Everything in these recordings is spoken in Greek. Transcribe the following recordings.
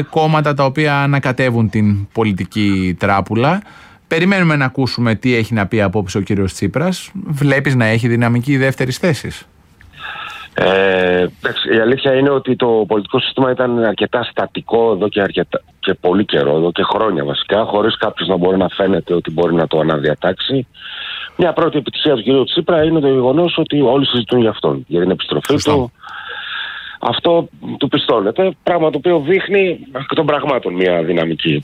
είναι κόμματα τα οποία ανακατεύουν την πολιτική τράπουλα. Περιμένουμε να ακούσουμε τι έχει να πει απόψε ο κύριος Τσίπρας. Βλέπεις να έχει δυναμική δεύτερης θέσης? Η αλήθεια είναι ότι το πολιτικό σύστημα ήταν αρκετά στατικό εδώ και πολύ καιρό, εδώ και χρόνια βασικά, χωρίς κάποιος να μπορεί να φαίνεται ότι μπορεί να το αναδιατάξει. Μια πρώτη επιτυχία του κ. Τσίπρα είναι το γεγονός ότι όλοι συζητούν για αυτόν, για την επιστροφή του. Αυτό του πιστώνεται, πράγμα το οποίο δείχνει εκ των πραγμάτων μια δυναμική.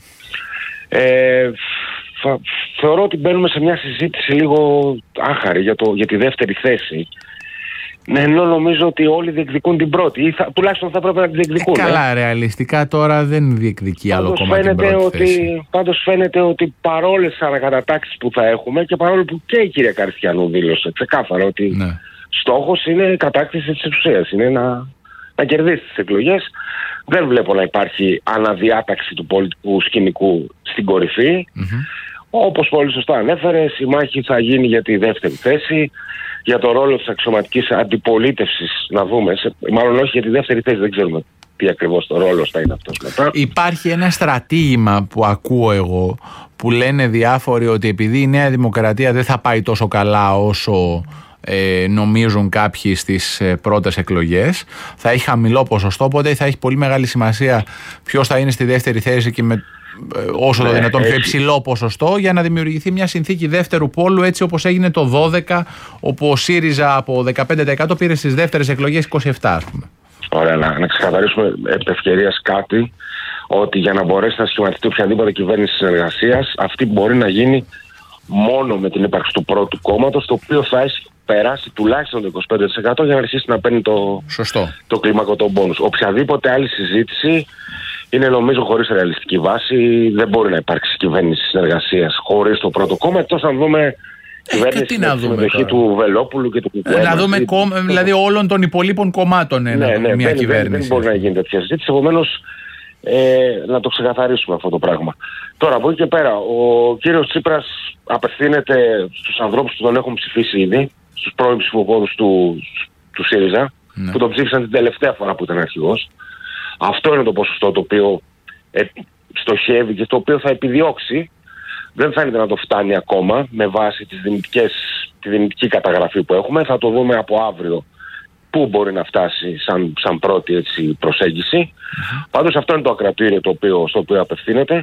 Θεωρώ ότι μπαίνουμε σε μια συζήτηση λίγο άχαρη για τη δεύτερη θέση. Ναι, ενώ νομίζω ότι όλοι διεκδικούν την πρώτη, ή τουλάχιστον θα πρέπει να την διεκδικούν. Καλά, ρεαλιστικά τώρα δεν διεκδικεί άλλο κομμάτι την πρώτη θέση. Πάντως φαίνεται ότι παρόλες τις ανακατατάξεις που θα έχουμε και παρόλο που και η κυρία Καριστιανού δήλωσε ξεκάθαρα ότι στόχος είναι η κατάκτηση της εξουσίας, είναι να κερδίσει τις εκλογές. Δεν βλέπω να υπάρχει αναδιάταξη του πολιτικού σκηνικού στην κορυφή. Όπως πολύ σωστά ανέφερες, η μάχη θα γίνει για τη δεύτερη θέση, για το ρόλο της αξιωματικής αντιπολίτευσης, να δούμε, μάλλον όχι για τη δεύτερη θέση, δεν ξέρουμε τι ακριβώς το ρόλος θα είναι αυτός μετά. Υπάρχει ένα στρατήγημα που ακούω εγώ, που λένε διάφοροι ότι επειδή η Νέα Δημοκρατία δεν θα πάει τόσο καλά όσο νομίζουν κάποιοι στις πρώτες εκλογές, θα έχει χαμηλό ποσοστό, οπότε θα έχει πολύ μεγάλη σημασία ποιος θα είναι στη δεύτερη θέση και με όσο το δυνατόν πιο υψηλό ποσοστό, για να δημιουργηθεί μια συνθήκη δεύτερου πόλου, έτσι όπως έγινε το 12, όπου ο ΣΥΡΙΖΑ από 15% πήρε στις δεύτερες εκλογές 27%, ας πούμε. Ωραία, να ξεκαθαρίσουμε επ' ευκαιρίας κάτι, ότι για να μπορέσει να σχηματιστεί οποιαδήποτε κυβέρνηση συνεργασίας, αυτή μπορεί να γίνει μόνο με την ύπαρξη του πρώτου κόμματος, το οποίο θα έχει περάσει τουλάχιστον το 25% για να αρχίσει να παίρνει το κλίμακο των πόνους. Οποιαδήποτε άλλη συζήτηση είναι νομίζω χωρίς ρεαλιστική βάση. Δεν μπορεί να υπάρξει κυβέρνηση συνεργασίας χωρίς το πρώτο κόμμα, εκτός να δούμε κυβέρνηση με τη συμμετοχή του Βελόπουλου και του Κουκουέ. Να δούμε δηλαδή όλων των υπολείπων κομμάτων μια κυβέρνηση. Δεν μπορεί να γίνει τέτοια συζήτηση, επομένως να το ξεκαθαρίσουμε αυτό το πράγμα. Τώρα από εκεί και πέρα, ο κύριος Τσίπρας απευθύνεται στους ανθρώπους που τον έχουν ψηφίσει ήδη, στους πρώην ψηφοφόρους του ΣΥΡΙΖΑ, που τον ψήφισαν την τελευταία φορά που ήταν αρχηγός. Αυτό είναι το ποσοστό το οποίο στοχεύει και το οποίο θα επιδιώξει. Δεν φαίνεται να το φτάνει ακόμα με βάση τη δυνητική καταγραφή που έχουμε. Θα το δούμε από αύριο πού μπορεί να φτάσει σαν πρώτη προσέγγιση. Πάντως αυτό είναι το ακρατήριο στο οποίο απευθύνεται.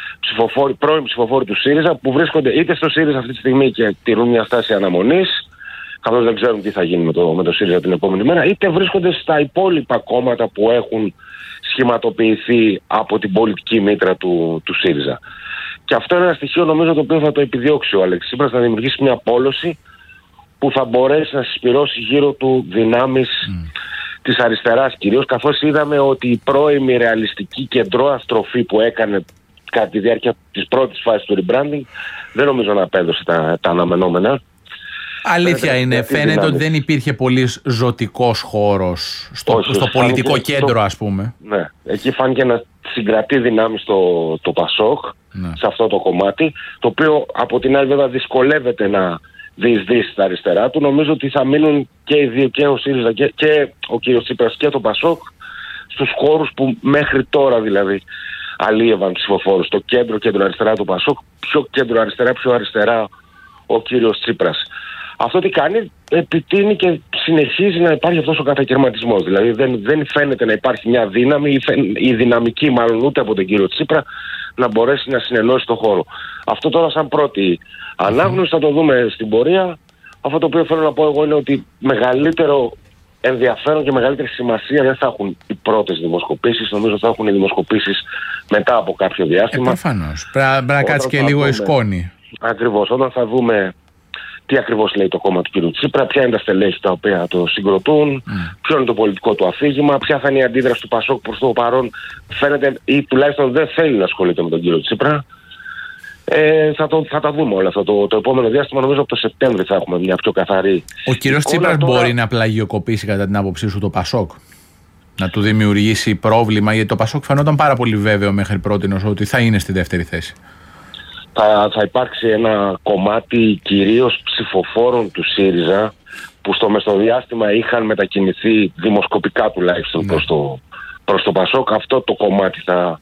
Πρώην ψηφοφόροι του ΣΥΡΙΖΑ που βρίσκονται είτε στο ΣΥΡΙΖΑ αυτή τη στιγμή και τηρούν μια στάση αναμονής, καθώς δεν ξέρουν τι θα γίνει με το ΣΥΡΙΖΑ την επόμενη μέρα, είτε βρίσκονται στα υπόλοιπα κόμματα που έχουν σχηματοποιηθεί από την πολιτική μήτρα του ΣΥΡΙΖΑ. Και αυτό είναι ένα στοιχείο νομίζω το οποίο θα το επιδιώξει ο Αλέξης Τσίπρας, να δημιουργήσει μια πόλωση που θα μπορέσει να συσπυρώσει γύρω του δυνάμεις της αριστεράς κυρίως, καθώς είδαμε ότι η πρώιμη ρεαλιστική κεντρώα στροφή που έκανε κατά τη διάρκεια της πρώτης φάσης του rebranding δεν νομίζω να απέδωσε τα αναμενόμενα. Αλήθεια είναι, φαίνεται ότι δεν υπήρχε πολύ ζωτικός χώρος στο πολιτικό κέντρο, ας πούμε. Ναι, εκεί φάνηκε να συγκρατεί δυνάμεις το ΠΑΣΟΚ σε αυτό το κομμάτι, το οποίο από την άλλη βέβαια δυσκολεύεται να διεισδύσει στα αριστερά του. Νομίζω ότι θα μείνουν και οι δύο, και ο ΣΥΡΙΖΑ και ο κ. Τσίπρας και το ΠΑΣΟΚ, στους χώρους που μέχρι τώρα δηλαδή αλίευαν ψηφοφόρους. Το κέντρο αριστερά του ΠΑΣΟΚ, πιο αριστερά ο κύριος Τσίπρας. Αυτό τι κάνει, επιτείνει και συνεχίζει να υπάρχει αυτός ο κατακαιρματισμός. Δηλαδή δεν φαίνεται να υπάρχει μια δύναμη, η δυναμική μάλλον ούτε από τον κύριο Τσίπρα, να μπορέσει να συνενώσει τον χώρο. Αυτό τώρα σαν πρώτη ανάγνωση θα το δούμε στην πορεία. Αυτό το οποίο θέλω να πω εγώ είναι ότι μεγαλύτερο ενδιαφέρον και μεγαλύτερη σημασία δεν θα έχουν οι πρώτες δημοσκοπήσεις. Νομίζω θα έχουν οι δημοσκοπήσεις μετά από κάποιο διάστημα. Προφανώς. Πρέπει να κάτσει και λίγο η σκόνη. Ακριβώς. Όταν θα δούμε τι ακριβώς λέει το κόμμα του κ. Τσίπρα, ποια είναι τα στελέχη τα οποία το συγκροτούν, ποιο είναι το πολιτικό του αφήγημα, ποια θα είναι η αντίδραση του ΠΑΣΟΚ προς το παρόν. Φαίνεται ή τουλάχιστον δεν θέλει να ασχολείται με τον κ. Τσίπρα. Θα τα δούμε όλα αυτό. Το επόμενο διάστημα, νομίζω από το Σεπτέμβρη θα έχουμε μια πιο καθαρή. Ο κ. Τσίπρας μπορεί να πλαγιοκοπήσει κατά την άποψή σου το ΠΑΣΟΚ, να του δημιουργήσει πρόβλημα, γιατί το ΠΑΣΟΚ φαινόταν πάρα πολύ βέβαιο μέχρι πρότινος ότι θα είναι στη δεύτερη θέση. Θα υπάρξει ένα κομμάτι κυρίως ψηφοφόρων του ΣΥΡΙΖΑ που στο μεσοδιάστημα είχαν μετακινηθεί δημοσκοπικά τουλάχιστον προς το ΠΑΣΟΚ. Αυτό το κομμάτι θα